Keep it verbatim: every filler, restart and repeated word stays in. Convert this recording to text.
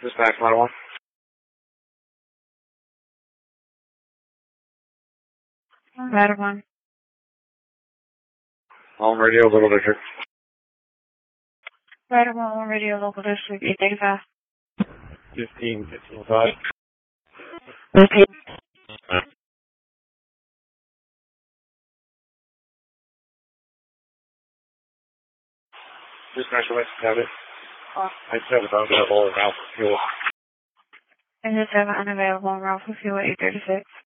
Dispatch line one. Ladder one. On radio, Little District. Ladder one on radio, local district, eight thirty-five. Fifteen, fifteen, five. Okay. Dispatch line, have it. Oh. I just have it available around for fuel. I just have an unavailable on route for fuel eight thirty-six.